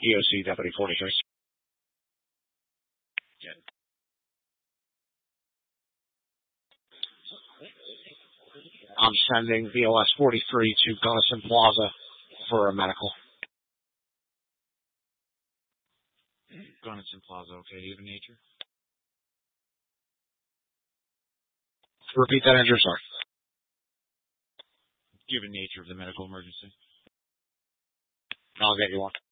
EOC Deputy 43. I'm sending BOS 43 to Gunnison Plaza for a medical. Gunnison Plaza, okay. Do you have a nature? Repeat that, Andrew, sorry. Do you have a nature of the medical emergency? I'll get you one.